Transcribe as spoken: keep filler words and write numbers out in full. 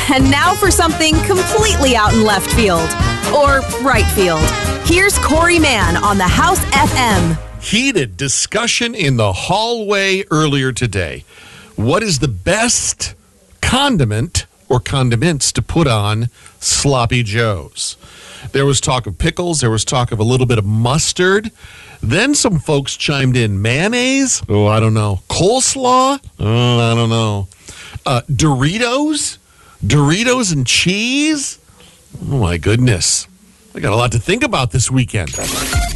And now for something completely out in left field. Or right field. Here's Corey Mann on the House F M. Heated discussion in the hallway earlier today. What is the best condiment or condiments to put on Sloppy Joes? There was talk of pickles. There was talk of a little bit of mustard. Then some folks chimed in. Mayonnaise? Oh, I don't know. Coleslaw? Oh, I don't know. Uh, Doritos? Doritos and cheese? Oh, my goodness. I got a lot to think about this weekend.